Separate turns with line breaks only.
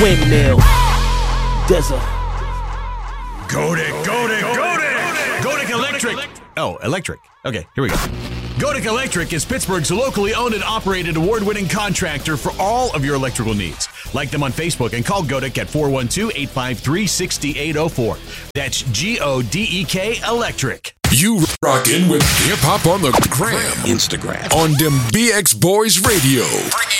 Windmill. Dizzle.
Godic Electric. Oh, electric. Okay, here we go. Godic Electric is Pittsburgh's locally owned and operated award-winning contractor for all of your electrical needs. Like them on Facebook and call Godic at 412-853-6804. That's Godek Electric.
You rockin' with hip hop on the gram, Instagram, on them BX Boys Radio.